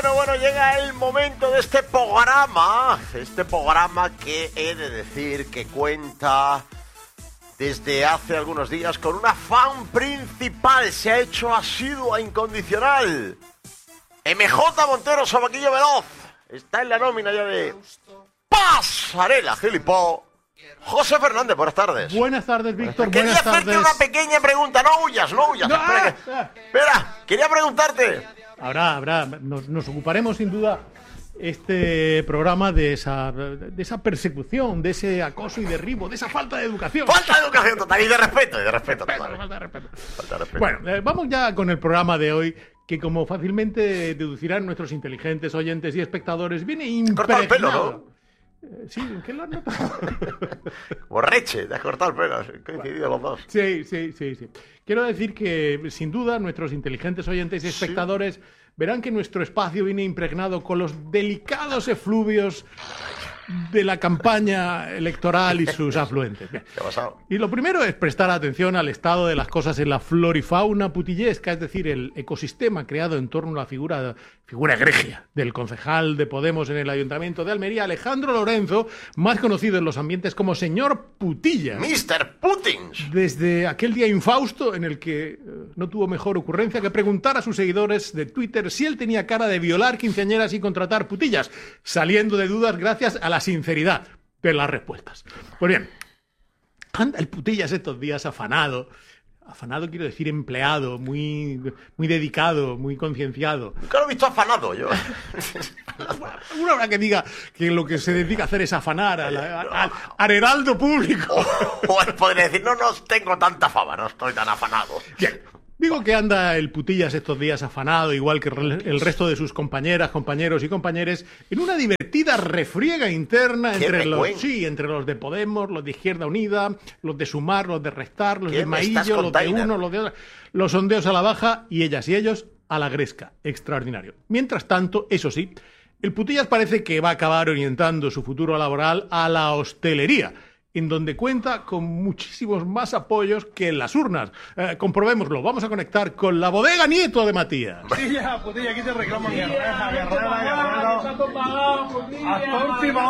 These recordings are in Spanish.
Bueno, llega el momento de este programa que he de decir que cuenta desde hace algunos días con una fan principal, se ha hecho asidua incondicional. MJ Montero Sabaquillo Veloz, está en la nómina ya de Pasarela Gilipó. José Fernández, buenas tardes. Buenas tardes, Víctor. Quería hacerte una pequeña pregunta, no huyas. No, Espera, quería preguntarte. Habrá. Nos ocuparemos sin duda este programa de esa persecución, de ese acoso y derribo, de esa falta de educación. Falta de educación total y de respeto total. Falta de respeto. Bueno, vamos ya con el programa de hoy, que como fácilmente deducirán nuestros inteligentes oyentes y espectadores, viene impregnado. Corta el pelo, ¿no? Sí, ¿en qué lo has notado? Borreche, te has cortado el pelo, coincidido los dos. Sí. Quiero decir que, sin duda, nuestros inteligentes oyentes y espectadores verán que nuestro espacio viene impregnado con los delicados efluvios de la campaña electoral y sus afluentes. Bien. ¿Qué ha pasado? Y lo primero es prestar atención al estado de las cosas en la florifauna putillesca, es decir, el ecosistema creado en torno a la figura egregia del concejal de Podemos en el Ayuntamiento de Almería, Alejandro Lorenzo, más conocido en los ambientes como señor Putillas. Mr. Putins. Desde aquel día infausto en el que no tuvo mejor ocurrencia que preguntar a sus seguidores de Twitter si él tenía cara de violar quinceañeras y contratar putillas, saliendo de dudas gracias a la sinceridad de las respuestas. Pues bien, anda el Putillas estos días afanado quiero decir empleado, muy dedicado, muy concienciado. Nunca lo he visto afanado yo. Una hora que diga que lo que se dedica a hacer es afanar al heraldo público. O podría decir, no tengo tanta fama, no estoy tan afanado. Bien. Digo que anda el Putillas estos días afanado, igual que el resto de sus compañeras, compañeros y compañeres, en una divertida refriega interna entre los de Podemos, los de Izquierda Unida, los de Sumar, los de Restar, los de Maillo, los de uno, los de otro, los sondeos a la baja y ellas y ellos a la gresca. Extraordinario. Mientras tanto, eso sí, el Putillas parece que va a acabar orientando su futuro laboral a la hostelería, en donde cuenta con muchísimos más apoyos que en las urnas. Comprobémoslo. Vamos a conectar con la bodega Nieto de Matías. Putilla, aquí te reclaman guerrera. Hasta última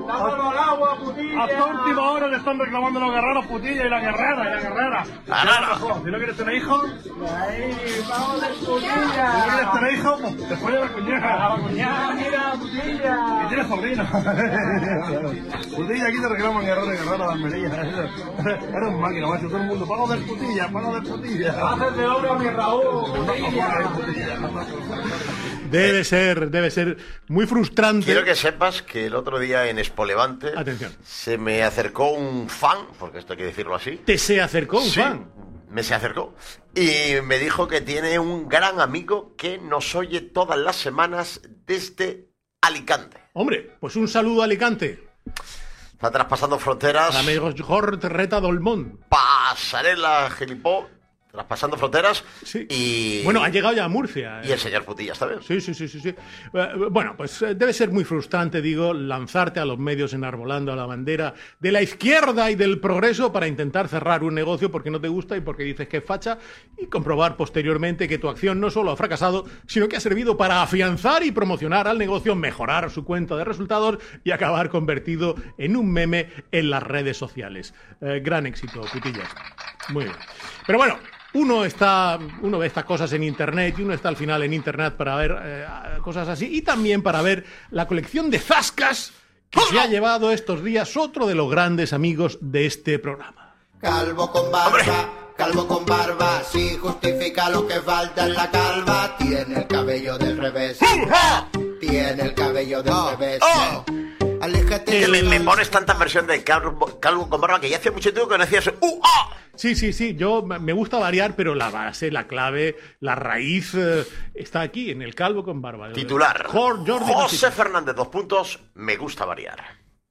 hora le están reclamando los guerreros Putilla y la guerrera. ¿Si no quieres tener hijos? Vamos de Putilla. Si no quieres tener hijos, pues te fue a la cuñada. Mira, Putilla. Y tienes sobrino. Putilla, aquí te reclaman guerrera. De Almería. Era un máquina, macho, todo el mundo. Pago del Putilla. Haces de oro, mi Raúl. Debe ser muy frustrante. Quiero que sepas que el otro día en Expo Levante se me acercó un fan, porque esto hay que decirlo así. ¿Te se acercó un fan? Me se acercó y me dijo que tiene un gran amigo que nos oye todas las semanas desde Alicante. Hombre, pues un saludo a Alicante. Está traspasando fronteras. Amigos Jorge Reta Dolmón. Pasarela Gilipó. Traspasando fronteras. Sí. Y bueno, ha llegado ya a Murcia. Y el señor Putillas también. Sí. Bueno, pues debe ser muy frustrante, digo, lanzarte a los medios enarbolando la bandera de la izquierda y del progreso para intentar cerrar un negocio porque no te gusta y porque dices que es facha, y comprobar posteriormente que tu acción no solo ha fracasado, sino que ha servido para afianzar y promocionar al negocio, mejorar su cuenta de resultados y acabar convertido en un meme en las redes sociales. Gran éxito, Putillas. Muy bien. Pero bueno, uno ve estas cosas en Internet y uno está al final en Internet para ver cosas así y también para ver la colección de zascas que se ha llevado estos días otro de los grandes amigos de este programa. Calvo con barba, si justifica lo que falta en la calva, tiene el cabello del revés. Aléjate. Me pones tanta versión de calvo con barba que ya hace mucho tiempo que no decías Sí, yo me gusta variar, pero la base, la clave, la raíz está aquí, en el calvo con barba. Titular, José Fernández, me gusta variar.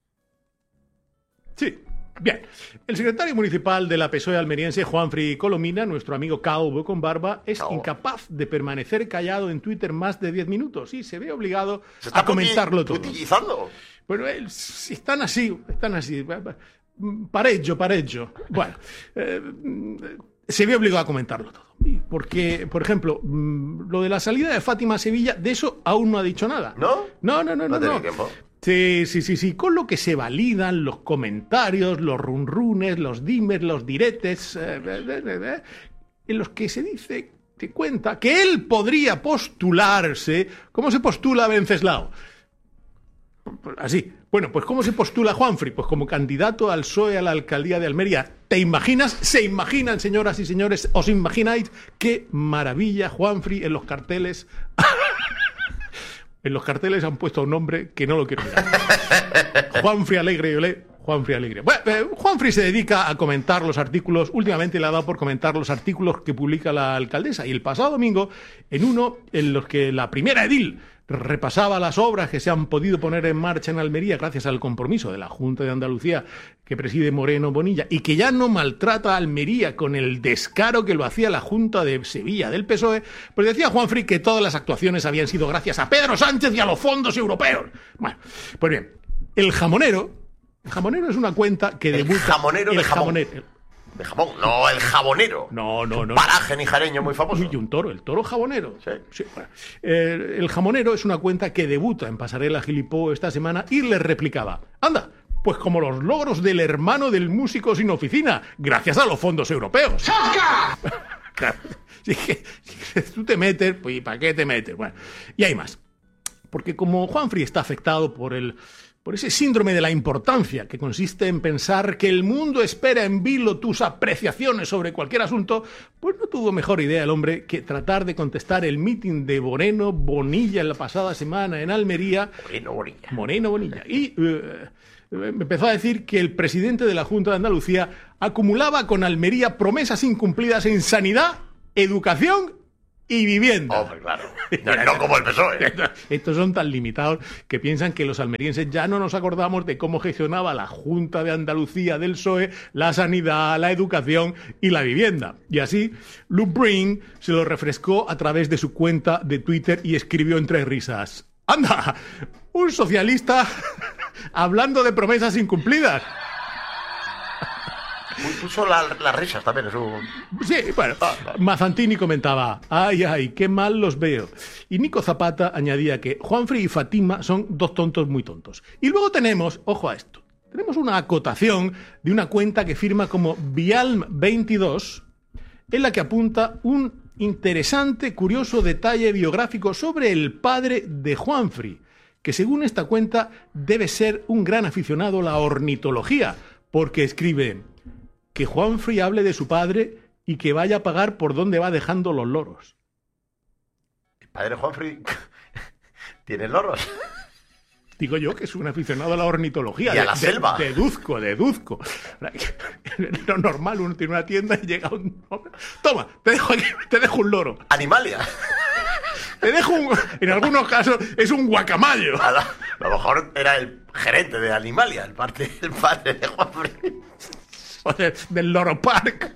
Sí, bien. El secretario municipal de la PSOE almeriense, Juanfri Colomina, nuestro amigo calvo con barba, es incapaz de permanecer callado en Twitter más de 10 minutos y se ve obligado a comentarlo todo. ¿Putillizando? Bueno, están así. Parejo. Bueno, se vio obligado a comentarlo todo. Porque, por ejemplo, lo de la salida de Fátima a Sevilla, de eso aún no ha dicho nada. ¿No? No. tiene tiempo. Sí. Con lo que se validan los comentarios, los runrunes, los dimes, los diretes, en los que se dice, te cuenta, que él podría postularse. ¿Cómo se postula Venceslao? Así. Bueno, pues ¿cómo se postula Juanfri? Pues como candidato al PSOE a la alcaldía de Almería. ¿Te imaginas? ¿Se imaginan, señoras y señores? ¿Os imagináis qué maravilla Juanfri en los carteles? En los carteles han puesto un nombre que no lo quiero mirar. Juanfri Alegre y Olé. Juanfri Alegre. Bueno, Juanfri se dedica a comentar los artículos. Últimamente le ha dado por comentar los artículos que publica la alcaldesa. Y el pasado domingo, en uno en los que la primera edil repasaba las obras que se han podido poner en marcha en Almería gracias al compromiso de la Junta de Andalucía que preside Moreno Bonilla y que ya no maltrata a Almería con el descaro que lo hacía la Junta de Sevilla del PSOE, pues decía Juanfri que todas las actuaciones habían sido gracias a Pedro Sánchez y a los fondos europeos. Bueno, pues bien, El Jamonero es una cuenta que debuta... El jamonero. De jamón, no, El Jabonero. No. Paraje nijareño muy famoso. Y un toro, el toro jabonero. Sí. Bueno. El Jamonero es una cuenta que debuta en Pasarela Gilipó esta semana y le replicaba: anda, pues como los logros del hermano del músico sin oficina, gracias a los fondos europeos. ¡Saca! Claro, si tú te metes, pues ¿para qué te metes? Bueno, y hay más. Porque como Juanfri está afectado por ese síndrome de la importancia, que consiste en pensar que el mundo espera en vilo tus apreciaciones sobre cualquier asunto, pues no tuvo mejor idea el hombre que tratar de contestar el mitin de Moreno Bonilla en la pasada semana en Almería. Moreno Bonilla. Y empezó a decir que el presidente de la Junta de Andalucía acumulaba con Almería promesas incumplidas en sanidad, educación y vivienda. Hombre, claro. No como el PSOE. Estos son tan limitados que piensan que los almerienses ya no nos acordamos de cómo gestionaba la Junta de Andalucía del PSOE la sanidad, la educación y la vivienda. Y así, Luke Breen se lo refrescó a través de su cuenta de Twitter y escribió entre risas: ¡anda! Un socialista hablando de promesas incumplidas. Puso las risas también. Sí, bueno. Mazzantini comentaba: ay, qué mal los veo. Y Nico Zapata añadía que Juanfri y Fátima son dos tontos muy tontos. Y luego tenemos, ojo a esto, tenemos una acotación de una cuenta que firma como Vialm22, en la que apunta un interesante, curioso detalle biográfico sobre el padre de Juanfri, que según esta cuenta debe ser un gran aficionado a la ornitología, porque escribe que Juanfri hable de su padre y que vaya a pagar por dónde va dejando los loros. ¿El padre de Juanfri tiene loros? Digo yo que es un aficionado a la ornitología. Y a la selva. Deduzco. Lo normal, uno tiene una tienda y llega un... Toma, te dejo un loro. Animalia. Te dejo en algunos casos es un guacamayo. A lo mejor era el gerente de Animalia, el padre de Juanfri. O sea, del Loro Park.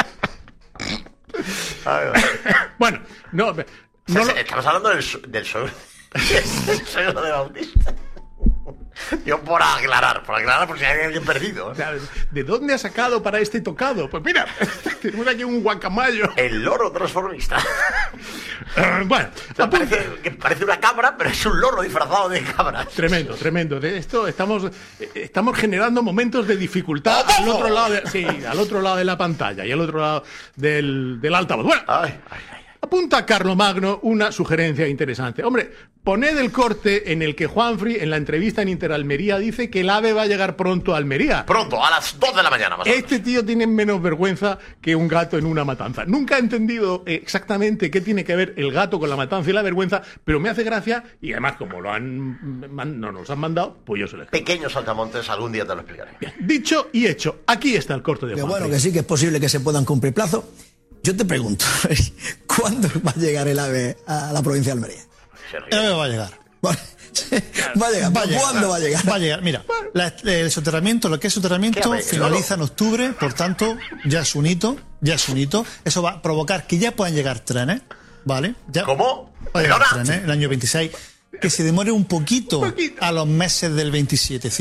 Bueno, no estamos hablando del suegro de Bautista. Yo por aclarar por si hay alguien perdido. O sea, ¿de dónde ha sacado para este tocado? Pues mira, tenemos aquí un guacamayo. El loro transformista. Bueno, o sea, parece una cabra, pero es un loro disfrazado de cabra. Tremendo. De esto estamos generando momentos de dificultad al otro lado de la pantalla y al otro lado del altavoz. Bueno, apunta Carlomagno una sugerencia interesante. Hombre, poned el corte en el que Juanfri, en la entrevista en Interalmería, dice que el AVE va a llegar pronto a Almería. Pronto, a las 2 de la mañana más o menos. Este tío tiene menos vergüenza que un gato en una matanza. Nunca he entendido exactamente qué tiene que ver el gato con la matanza y la vergüenza, pero me hace gracia y además como no nos han mandado, pues yo se lo explico. Pequeños saltamontes, algún día te lo explicaré. Bien, dicho y hecho, aquí está el corte de Juanfri. Bueno, que sí que es posible que se puedan cumplir plazos. Yo te pregunto, ¿cuándo va a llegar el AVE a la provincia de Almería? El AVE va a llegar. Va a llegar. ¿Cuándo va a llegar? Va a llegar. Mira, el soterramiento, lo que es soterramiento, finaliza en octubre, por tanto, ya es un hito. Eso va a provocar que ya puedan llegar trenes, ¿vale? Ya ¿Cómo? Pueden llegar trenes el año 26. Que se demore un poquito a los meses del 27. Es decir,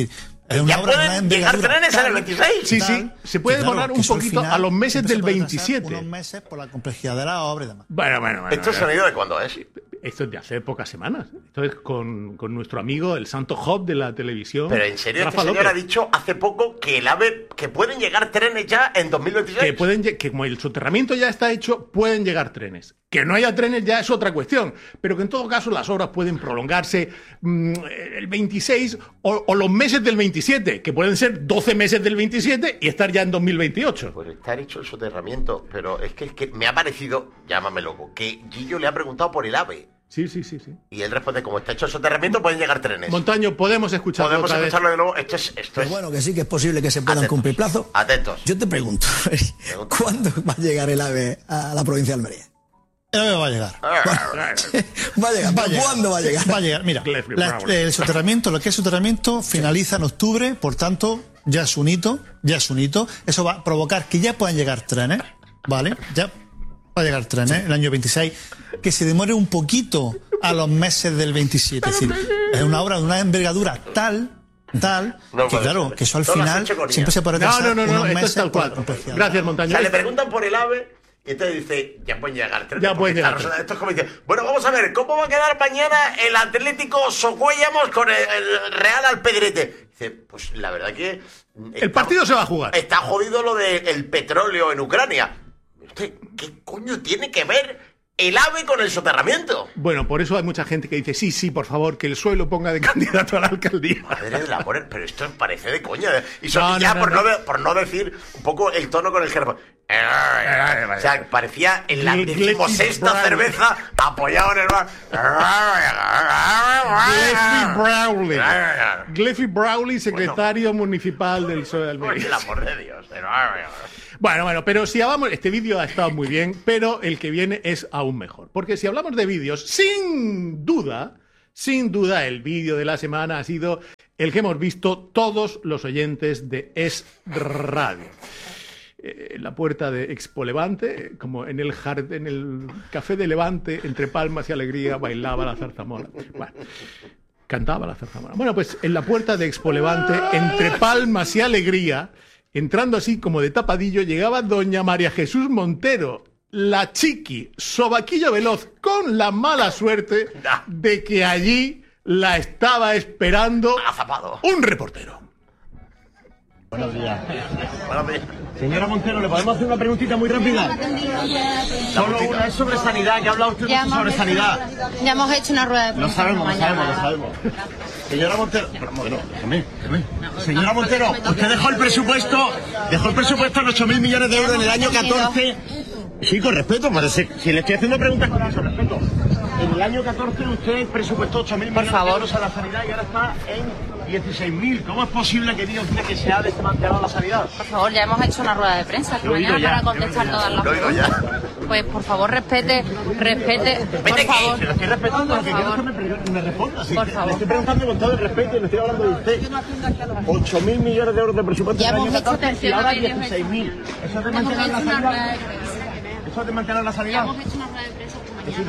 Ya pueden llegar trenes en el 26. Sí. Se puede demorar un poquito a los meses del 27. Unos meses por la complejidad de la obra y demás. Bueno. ¿Esto sonido de cuándo es? Esto es de hace pocas semanas. Esto es con nuestro amigo, el santo Job de la televisión. Pero en serio, Rafa este señor López. ha dicho hace poco que el AVE, que pueden llegar trenes ya en 2026. Que como el soterramiento ya está hecho, pueden llegar trenes. Que no haya trenes ya es otra cuestión, pero que en todo caso las obras pueden prolongarse el 26 o los meses del 27, que pueden ser 12 meses del 27 y estar ya en 2028. Pues está hecho el soterramiento, pero es que me ha parecido, llámame loco, que Guillo le ha preguntado por el AVE. Sí. Y él responde, como está hecho el soterramiento, pueden llegar trenes. Montaño, podemos escucharlo Podemos escucharlo de nuevo. Esto es... Bueno, que sí, que es posible que se puedan cumplir plazos. Atentos. Yo te pregunto, ¿cuándo va a llegar el AVE a la provincia de Almería? El AVE va a llegar. Va a llegar. ¿Cuándo va a llegar? Va a llegar. Mira, el soterramiento, lo que es soterramiento, finaliza en octubre, por tanto, ya es un hito. Eso va a provocar que ya puedan llegar trenes, ¿vale? Ya va a llegar trenes el año 26, que se demore un poquito a los meses del 27. Es decir, es una obra de una envergadura tal que claro, que eso al final siempre se puede retrasar unos esto meses es tal cual. Gracias, Montaño. O sea, le preguntan por el AVE y entonces dice, ya pueden llegar trenes. Ya pueden llegar. Esto es como dice, bueno, vamos a ver, ¿cómo va a quedar mañana el Atlético Socuellamos con el Real Alpedrete? Dice, pues la verdad que... El partido se va a jugar. Está jodido lo del petróleo en Ucrania. ¿Qué coño tiene que ver el AVE con el soterramiento? Bueno, por eso hay mucha gente que dice, sí, por favor, que el PSOE lo ponga de candidato a la alcaldía. Madre del amor, pero esto parece de coña. Y por no decir un poco el tono con el que... O sea, parecía en la 16ª cerveza apoyado en el bar. Gleffy Brawley, secretario municipal del PSOE de Almería. Por el amor de Dios. Bueno, pero si hablamos, este vídeo ha estado muy bien, pero el que viene es aún mejor. Porque si hablamos de vídeos, sin duda, el vídeo de la semana ha sido el que hemos visto todos los oyentes de Es Radio. En la puerta de Expo Levante, como en el café de Levante, entre palmas y alegría, bailaba la zarzamora. Bueno, cantaba la zarzamora. Bueno, pues en la puerta de Expo Levante, entre palmas y alegría, entrando así como de tapadillo, llegaba doña María Jesús Montero, la chiqui, sobaquillo veloz, con la mala suerte de que allí la estaba esperando un reportero. Buenos días. Señora Montero, ¿le podemos hacer una preguntita muy rápida? Solo una, es sobre sanidad, que ha hablado usted mucho sobre sanidad. Ya hemos hecho una rueda de prensa. Lo sabemos. Señora Montero, bueno, déjame. Señora Montero, usted dejó el presupuesto en 8.000 millones de euros en el año 14. Sí, con respeto, parece. Si le estoy haciendo preguntas con eso, respeto. En el año 14 usted presupuestó 8.000 millones de euros a la sanidad y ahora está en 16.000. ¿Cómo es posible que diga usted que se ha desmantelado la sanidad? Por favor, ya hemos hecho una rueda de prensa esta mañana para contestar todas las preguntas. Pues por favor, respete, por favor. Se lo estoy respetando, lo que quiero es que me responda. Por favor. Le estoy preguntando con todo el respeto y le estoy hablando de usted. 8.000 millones de euros de presupuesto en el año 14 y ahora 16.000. ¿Eso es desmantelar la sanidad? ¿Eso es desmantelar la sanidad? Ya hemos hecho una rueda de prensa.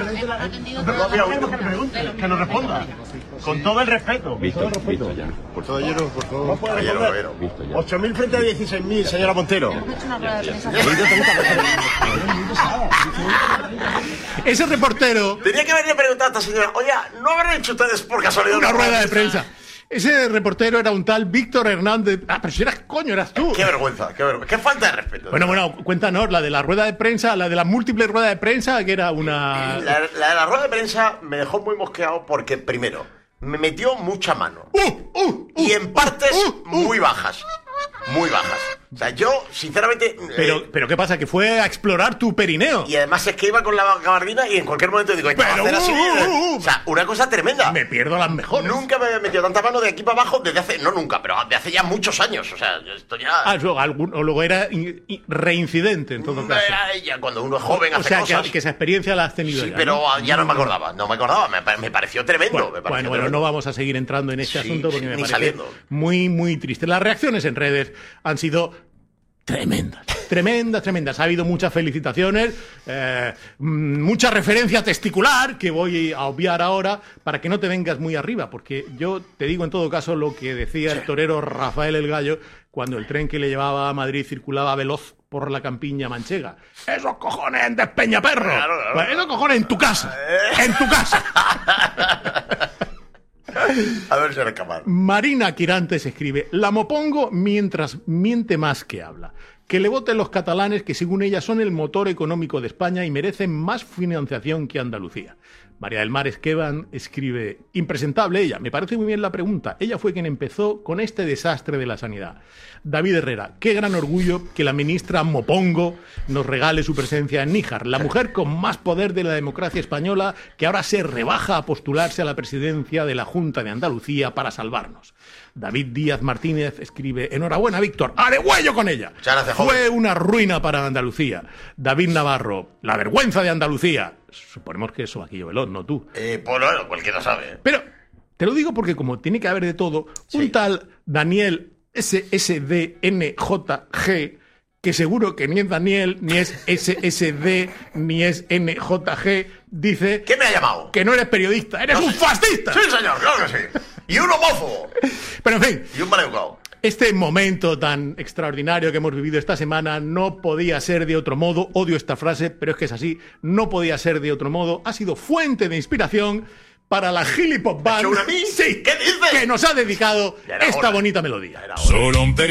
Que nos responda. Con todo el respeto. Visto ya. Por todo lleno, por favor. No puede responder. 8.000 frente a 16.000, señora Montero. Ese reportero... Tenía que haberle preguntado a esta señora, oye, ¿no habrán hecho ustedes por casualidad una rueda de prensa? Ese reportero era un tal Víctor Hernández. Pero si eras tú. Qué vergüenza. Qué falta de respeto. Bueno, cuéntanos, la de la rueda de prensa, la de las múltiples ruedas de prensa, que era una... La de la rueda de prensa me dejó muy mosqueado porque, primero, me metió mucha mano. Y en partes muy bajas. Muy bajas. O sea, yo, sinceramente... Pero ¿qué pasa? Que fue a explorar tu perineo. Y además es que iba con la gabardina y en cualquier momento digo... O sea, una cosa tremenda. Me pierdo las mejores. Nunca me había metido tanta mano de aquí para abajo desde hace... No nunca, pero de hace ya muchos años. O sea, esto ya... Luego era reincidente en todo caso. Ya cuando uno es joven hace cosas. O sea, que esa experiencia la has tenido ya. Pero ya no me acordaba. Me pareció tremendo. Bueno, no vamos a seguir entrando en este asunto porque me parece saliendo. muy, muy triste. Las reacciones en redes han sido tremendas. tremendas. Ha habido muchas felicitaciones, mucha referencia testicular, que voy a obviar ahora para que no te vengas muy arriba, porque yo te digo en todo caso lo que decía el torero Rafael el Gallo cuando el tren que le llevaba a Madrid circulaba veloz por la campiña manchega. ¡Esos cojones en Despeñaperro! Claro. Pues esos cojones en tu casa. ¡En tu casa! A ver si eres capaz. Marina Quirantes escribe: la mopongo mientras miente más que habla. Que le voten los catalanes, que según ella son el motor económico de España y merecen más financiación que Andalucía. María del Mar Esquevan escribe: impresentable ella, me parece muy bien la pregunta. Ella fue quien empezó con este desastre de la sanidad. David Herrera: qué gran orgullo que la ministra Mopongo nos regale su presencia en Níjar, la mujer con más poder de la democracia española, que ahora se rebaja a postularse a la presidencia de la Junta de Andalucía para salvarnos. David Díaz Martínez escribe: enhorabuena, Víctor, ¡a de huello con ella! Fue una ruina para Andalucía. David Navarro: la vergüenza de Andalucía. Suponemos que eso aquí yo velón, no tú. Pues bueno, cualquiera sabe. Pero te lo digo porque como tiene que haber de todo, un tal Daniel SSDNJG, que seguro que ni es Daniel, ni es SSD, ni es NJG, dice... ¿Qué me ha llamado? Que no eres periodista, eres un fascista. Sí, señor, claro que sí. Y un homófobo. Pero en fin... Y un maleducado. Este momento tan extraordinario que hemos vivido esta semana no podía ser de otro modo. Odio esta frase, pero es que es así. No podía ser de otro modo. Ha sido fuente de inspiración para la Gilipop Band. ¿Una mí? Sí. ¿Qué dices? Que nos ha dedicado esta bonita melodía. Solo un